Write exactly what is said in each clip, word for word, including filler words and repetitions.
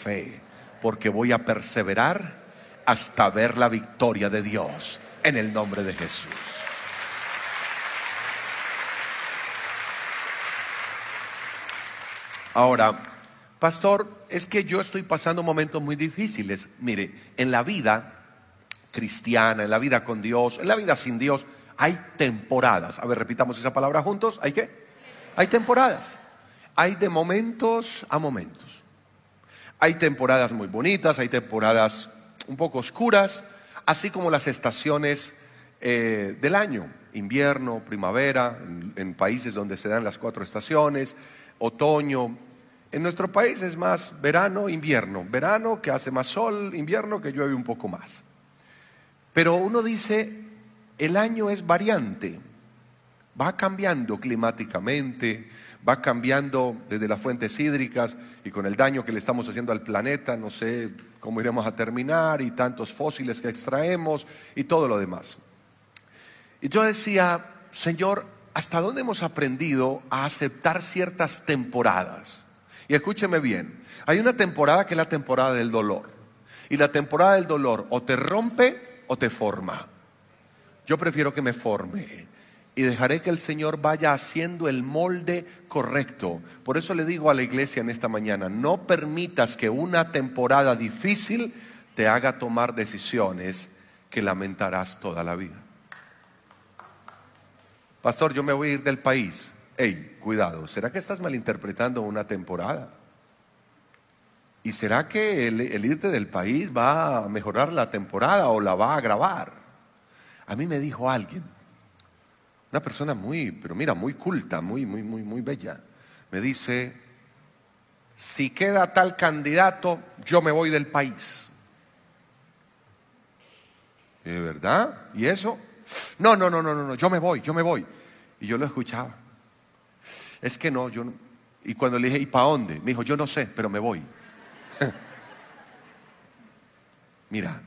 fe, porque voy a perseverar hasta ver la victoria de Dios en el nombre de Jesús. Ahora, pastor, es que yo estoy pasando momentos muy difíciles. Mire, en la vida cristiana, en la vida con Dios, en la vida sin Dios, hay temporadas. A ver, repitamos esa palabra juntos. ¿Hay qué? Hay temporadas. Hay de momentos a momentos. Hay temporadas muy bonitas, hay temporadas un poco oscuras, así como las estaciones eh, del año. Invierno, primavera, en, en países donde se dan las cuatro estaciones, otoño. En nuestro país es más verano, invierno. Verano que hace más sol, invierno que llueve un poco más. Pero uno dice, el año es variante, va cambiando climáticamente, va cambiando desde las fuentes hídricas y con el daño que le estamos haciendo al planeta, no sé cómo iremos a terminar y tantos fósiles que extraemos y todo lo demás. Y yo decía, Señor, ¿hasta dónde hemos aprendido a aceptar ciertas temporadas? Y escúcheme bien, hay una temporada que es la temporada del dolor. Y la temporada del dolor o te rompe o te forma. Yo prefiero que me forme y dejaré que el Señor vaya haciendo el molde correcto. Por eso le digo a la iglesia en esta mañana, no permitas que una temporada difícil te haga tomar decisiones que lamentarás toda la vida. Pastor, yo me voy a ir del país. Ey, cuidado, ¿será que estás malinterpretando una temporada? ¿Y será que el, el irte del país va a mejorar la temporada o la va a agravar? A mí me dijo alguien, una persona muy, pero mira, muy culta, muy, muy, muy, muy bella. Me dice, si queda tal candidato, yo me voy del país. ¿De verdad? ¿Y eso? No, no, no, no, no, yo me voy, yo me voy. Y yo lo escuchaba. Es que no, yo no. Y cuando le dije, ¿y para dónde? Me dijo, yo no sé, pero me voy. Mira,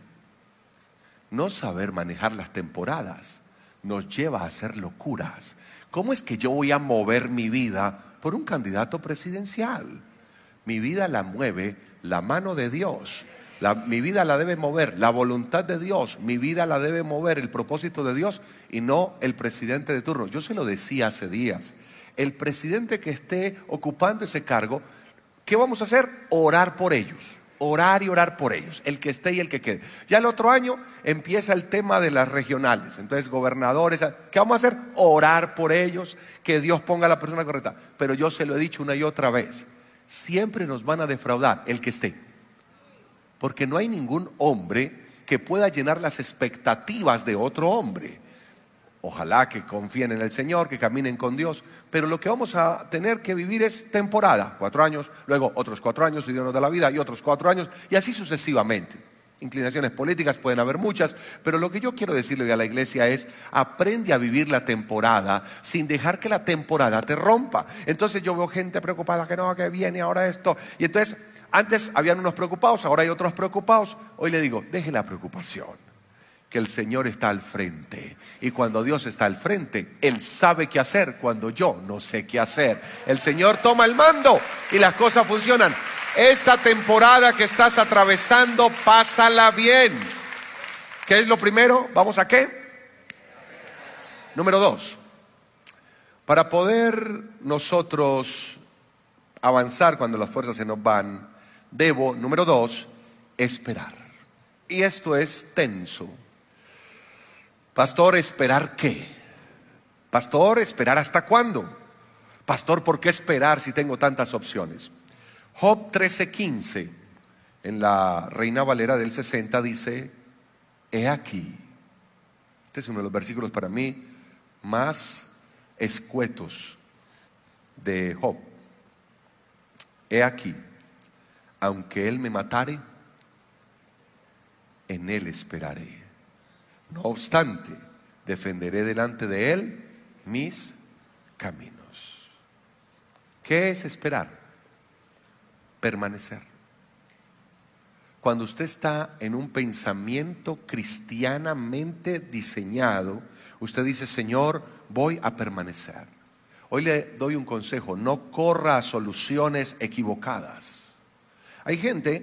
no saber manejar las temporadas nos lleva a hacer locuras. ¿Cómo es que yo voy a mover mi vida por un candidato presidencial? Mi vida la mueve la mano de Dios. La, mi vida la debe mover la voluntad de Dios. Mi vida la debe mover el propósito de Dios y no el presidente de turno. Yo se lo decía hace días. El presidente que esté ocupando ese cargo, ¿qué vamos a hacer? Orar por ellos. Orar y orar por ellos, el que esté y el que quede. Ya el otro año empieza el tema de las regionales. Entonces, gobernadores, ¿qué vamos a hacer? Orar por ellos, que Dios ponga a la persona correcta. Pero yo se lo he dicho una y otra vez, siempre nos van a defraudar el que esté. Porque no hay ningún hombre que pueda llenar las expectativas de otro hombre. Ojalá que confíen en el Señor, que caminen con Dios. Pero lo que vamos a tener que vivir es temporada. Cuatro años, luego otros cuatro años si Dios nos da la vida, y otros cuatro años, y así sucesivamente. Inclinaciones políticas pueden haber muchas, pero lo que yo quiero decirle a la iglesia es, aprende a vivir la temporada sin dejar que la temporada te rompa. Entonces yo veo gente preocupada, que no, que viene ahora esto. Y entonces, antes habían unos preocupados, ahora hay otros preocupados. Hoy le digo, deje la preocupación. Que el Señor está al frente. Y cuando Dios está al frente, Él sabe qué hacer cuando yo no sé qué hacer. El Señor toma el mando y las cosas funcionan. Esta temporada que estás atravesando, pásala bien. ¿Qué es lo primero? ¿Vamos a qué? Número dos. Para poder nosotros avanzar cuando las fuerzas se nos van, debo, número dos, esperar. Y esto es tenso. Pastor, ¿esperar qué? Pastor, ¿esperar hasta cuándo? Pastor, ¿por qué esperar si tengo tantas opciones? Job trece quince, en la Reina Valera del sesenta, dice, he aquí. Este es uno de los versículos para mí más escuetos de Job. He aquí, aunque él me matare, en él esperaré. No obstante, defenderé delante de él mis caminos. ¿Qué es esperar? Permanecer. Cuando usted está en un pensamiento cristianamente diseñado, usted dice, Señor, voy a permanecer. Hoy le doy un consejo, no corra a soluciones equivocadas. Hay gente